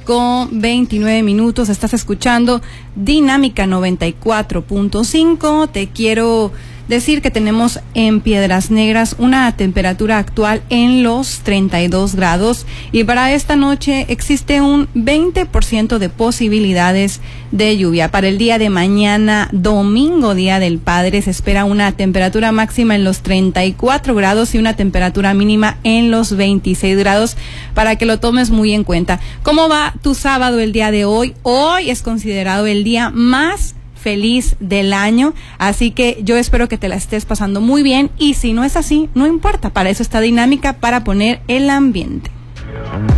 8:29. Estás escuchando Dinámica 94.5. Te quiero decir que tenemos en Piedras Negras una temperatura actual en los 32 grados y para esta noche existe un 20% de posibilidades de lluvia. Para el día de mañana, domingo, Día del Padre, se espera una temperatura máxima en los 34 grados y una temperatura mínima en los 26 grados, para que lo tomes muy en cuenta. ¿Cómo va tu sábado el día de hoy? Hoy es considerado el día más feliz del año, así que yo espero que te la estés pasando muy bien, y si no es así, no importa, para eso está Dinámica, para poner el ambiente.